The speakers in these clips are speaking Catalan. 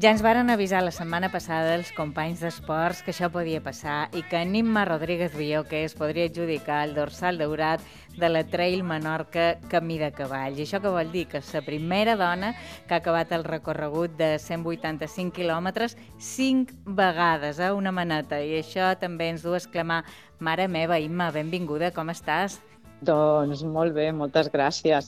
Ja ens varen avisar la setmana passada els companys d'esports que això podia passar i que Nimma Rodríguez Villocques podria adjudicar el dorsal daurat de la Trail Menorca Camí de Cavalls. I això què vol dir? Que és la primera dona que ha acabat el recorregut de 185 quilòmetres 5 vegades, una maneta. I això també ens du a exclamar: mare meva, Imma, benvinguda, com estàs? Doncs molt bé, moltes gràcies.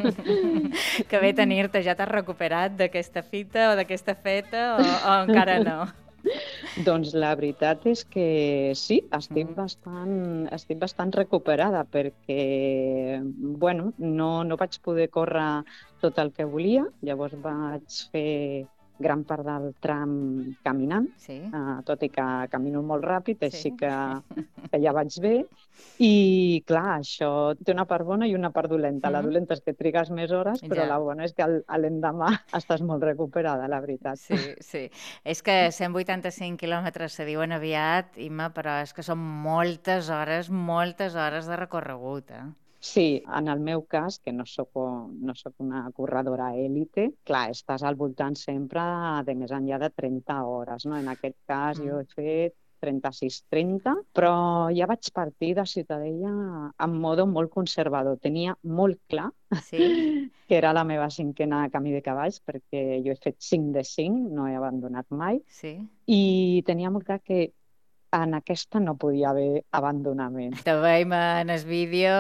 Que bé tenir-te. Ja t'has recuperat d'aquesta fita o d'aquesta feta o encara no? Doncs la veritat és que sí, estic bastant recuperada perquè, bueno, no vaig poder córrer tot el que volia, llavors vaig fer gran part del tram caminant, Sí. tot i que camino molt ràpid, Sí. així que ja vaig bé. I clar, això té una part bona i una part dolenta. La dolenta és que trigues més hores, però la bona és que l'endemà estàs molt recuperada, la veritat. Sí. És que 185 quilòmetres se diuen aviat, Imma, però és que són moltes hores de recorregut, Sí, en el meu cas, que no soc una corredora élite, clar, estàs al voltant sempre de més enllà de 30 hores, no? En aquest cas jo he fet 36-30, però ja vaig partir de Ciutadella en modo molt conservador. Tenia molt clar que era la meva cinquena Camí de Cavalls, perquè jo he fet 5 de 5, no he abandonat mai, i tenia molt clar que en aquesta no podia haver abandonament. Te veiem en el vídeo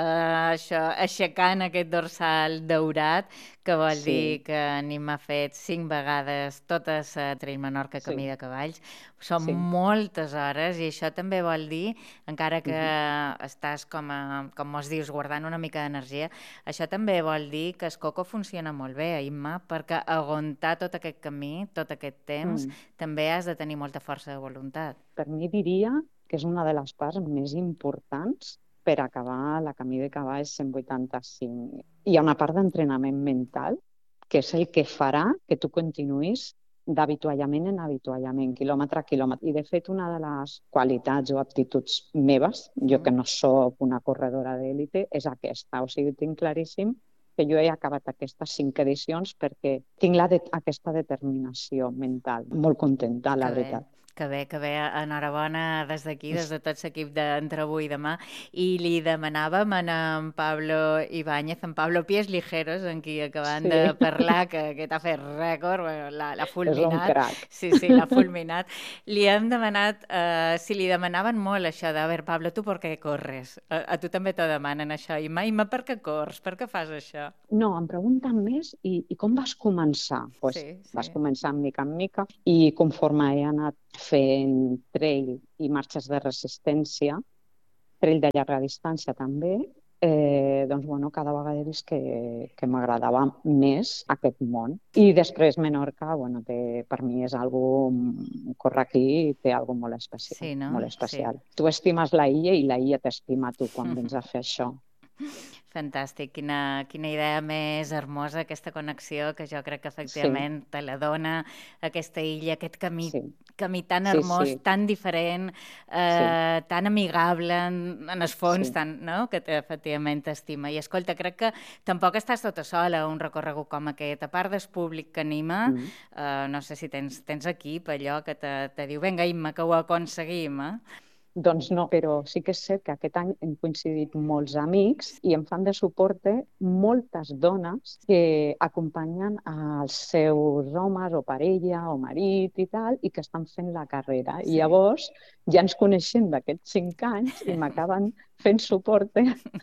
aixecant aquest dorsal daurat, que vol dir que Nimma ha fet 5 vegades totes a Trail Menorca Camí de Cavalls. Són moltes hores i això també vol dir, encara que estàs, com mos dius, guardant una mica d'energia, això també vol dir que el coco funciona molt bé, Imma, perquè aguantar tot aquest camí, tot aquest temps, també has de tenir molta força de voluntat. Per mi diria que és una de les parts més importants per acabar la Camí de Cavalls 185. Hi ha una part d'entrenament mental, que és el que farà que tu continuïs d'avituallament en avituallament, quilòmetre a quilòmetre. I, de fet, una de les qualitats o aptituds meves, jo que no sóc una corredora d'élite, és aquesta. O sigui, tinc claríssim que jo he acabat aquestes 5 edicions perquè tinc aquesta determinació mental. Molt contenta, la veritat. Que bé, enhorabona des d'aquí, des de tot l'equip d'Entre Avui i Demà. I li demanàvem a en Pablo Ibáñez, en Pablo Pies Ligeros, en qui acabem de parlar, que t'ha fet rècord, l'ha fulminat. És un crac. Sí, l'ha fulminat. Li hem demanat, si li demanaven molt això de, a veure, Pablo, tu per què corres? A tu també te demanen això. Imma, per què corres? Per què fas això? No, em pregunten més i com vas començar? Vas començar mica en mica i conforme he anat fent trail i marxes de resistència, trail de llarga distància també, doncs, bueno, cada vegada he vist que m'agradava més aquest món. I després Menorca, bueno, per mi és córrer aquí i té alguna molt especial. Sí, no? Molt especial. Tu estimes la illa i la illa t'estima tu quan vens a fer això. Fantàstic, quina idea més hermosa, aquesta connexió que jo crec que efectivament te la dona aquesta illa, aquest camí tan hermós, tan diferent, tan amigable en el fons, que efectivament t'estima. I escolta, crec que tampoc estàs tota sola a un recorregut com aquest. A part del públic que anima, no sé si tens equip, allò que te diu, vinga, Imma, que ho aconseguim, Doncs no, però sí que és cert que aquest any hem coincidit molts amics i em fan de suporte moltes dones que acompanyen els seus homes o parella o marit i tal, i que estan fent la carrera. I llavors ja ens coneixem d'aquests 5 anys i m'acaben fent suporte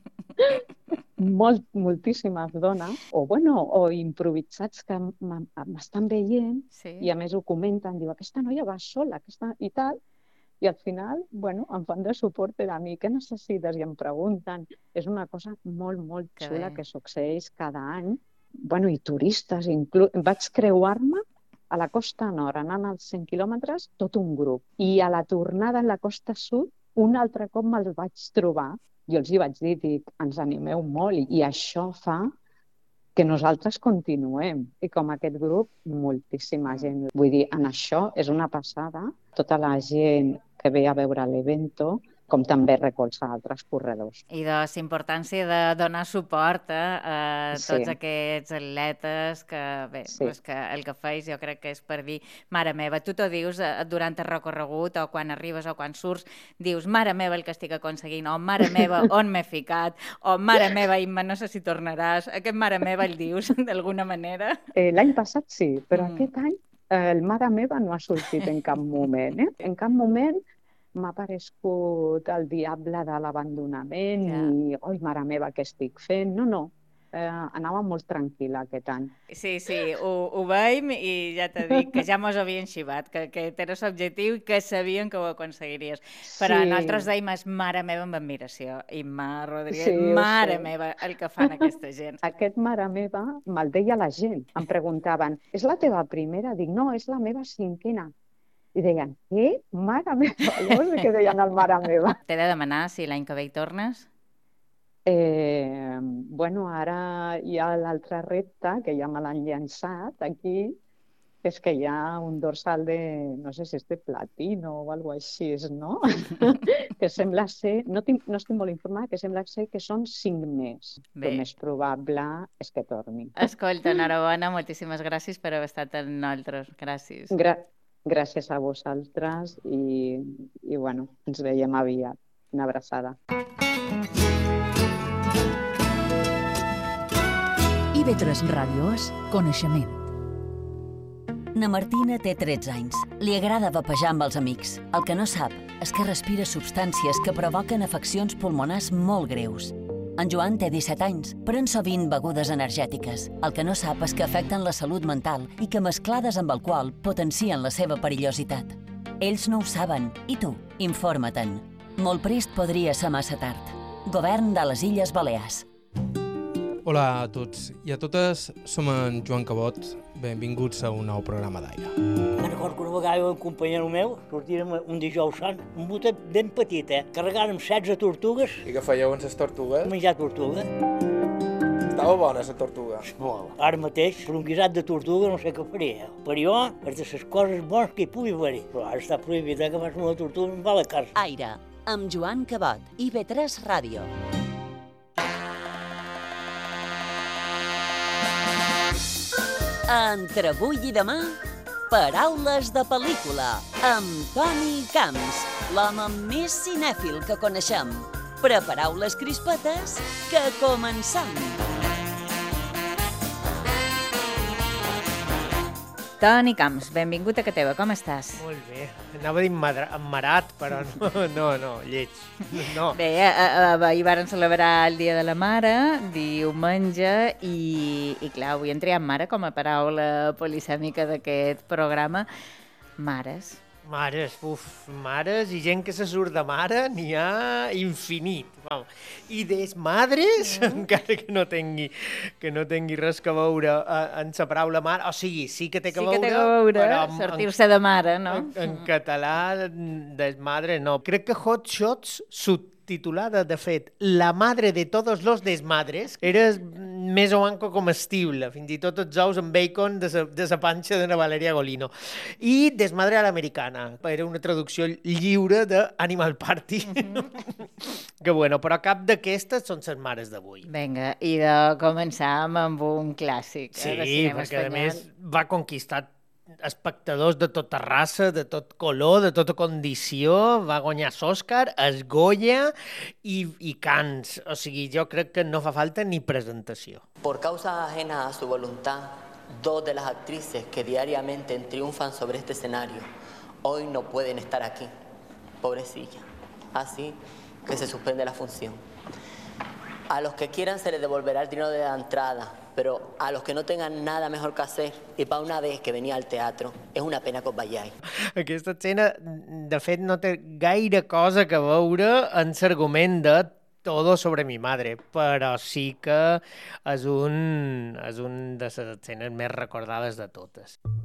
moltíssimes dones, o improvisats que m'estan veient i a més ho comenten, diu, aquesta noia va sola, i tal. I al final, bueno, em fan de suport a mi. Què necessites? I em pregunten. És una cosa molt, molt xula que succeeix cada any. Bueno, i turistes, vaig creuar-me a la costa nord, anant als 100 quilòmetres, tot un grup. I a la tornada a la costa sud, un altre cop me'ls vaig trobar. Jo els hi vaig dir, ens animeu molt, i això fa que nosaltres continuem. I com aquest grup, moltíssima gent. Vull dir, en això és una passada. Tota la gent que ve a veure l'evento com també recolzar altres corredors. I la importància de donar suport a tots aquests atletes que, bé, és que el que feis jo crec que és per dir, mare meva, tu t'ho dius durant el recorregut o quan arribes o quan surts, dius, mare meva el que estic aconseguint, o mare meva on m'he ficat, o mare meva Imma, no sé si tornaràs, aquest mare meva el dius d'alguna manera? L'any passat sí, però aquest any el mare meva no ha sortit en cap moment. En cap moment m'ha parescut el diable de l'abandonament i, oi, mare meva, què estic fent? No. Anava molt tranquil·la aquest any. Sí, ho veiem i ja t'he dit que ja mos havien xivat, que tenies objectiu i que sabien que ho aconseguiries. Però nosaltres dèiem, mare meva amb admiració. Imma Rodríguez, mare meva, el que fan aquesta gent. Aquest mare meva me'l deia la gent. Em preguntaven, és la teva primera? Dic, no, és la meva 5a. I deien, què? Mare meva? Llavors que deien el mare meva. T'he de demanar si l'any que ve hi tornes? Bueno, ara hi ha l'altre repte, que ja me l'han llançat aquí, és que hi ha un dorsal de, no sé si és de platino o alguna cosa així, no? Que sembla ser, no estic molt informada, que sembla ser que són 5 més. El més probable és que torni. Escolta, enhorabona, moltíssimes gràcies per haver estat amb nosaltres. Gràcies. Gràcies a vosaltres i bueno, ens veiem aviat. Una abraçada. IB3 Ràdio és coneixement. Na Martina té 13 anys. Li agrada vapejar amb els amics. El que no sap és que respira substàncies que provoquen afeccions pulmonars molt greus. En Joan té 17 anys, pren sovint begudes energètiques. El que no sap és que afecten la salut mental i que mesclades amb alcohol potencien la seva perillositat. Ells no ho saben, i tu, informa-te'n. Molt prest podria ser massa tard. Govern de les Illes Balears. Hola a tots i a totes, som en Joan Cabot. Benvinguts a un nou programa d'Aire. Me'n recordo que una vegada un companyero meu sortirem un dijous sant, un botet ben petit, carregàrem 16 tortugues. I què fèieu amb les tortugues? Menjar tortuga. Estava bona, la tortuga. Molt. Ara mateix, per un guisat de tortuga no sé què faria. Per jo, és de les coses bones que hi pugui haver. Però ara està prohibit que fas una tortuga i em va a la casa. Aire, amb Joan Cabot, IB3 Ràdio. Entre avui i demà, paraules de pel·lícula, amb Toni Camps, l'home més cinèfil que coneixem. Prepareu les crispetes, que comencem! Toni Camps, benvingut a casa teva, com estàs? Molt bé, anava a dir emmarat, però no, lleig, no. Bé, ahir varen celebrar el Dia de la Mare, diumenge, i clar, avui hem triat mare com a paraula polisèmica d'aquest programa. Mares. Mares i gent que se surt de mare n'hi ha infinit. I desmadres, encara que no tingui res que veure en la paraula mare, o sigui, sí que té que veure, però sortir-se de mare, no? En català, desmadre no. Crec que Hot Shots subtitulada, de fet, La madre de todos los desmadres, era més o manco comestible, fins i tot els ous amb bacon de la panxa de la Valeria Golino. I Desmadre a l'americana, era una traducció lliure d'Animal Party. Que bueno, però cap d'aquestes són les mares d'avui. Vinga, i de començar amb un clàssic. Sí, perquè a més va conquistar espectadors de tota raça, de tot color, de tota condició, va guanyar l'Òscar, el Goya i Cannes. O sigui, jo crec que no fa falta ni presentació. Por causas ajenas a su voluntad, 2 de las actrices que diariamente triunfan sobre este escenario hoy no pueden estar aquí. Pobrecilla. Así que se suspende la función. A los que quieran se les devolverá el dinero de la entrada, pero a los que no tengan nada mejor que hacer, y para una vez que venía al teatro, és una pena que us vayáis. Aquesta escena, de fet, no té gaire cosa que veure en l'argument de Todo sobre mi madre, però sí que és un de les escenes més recordades de totes.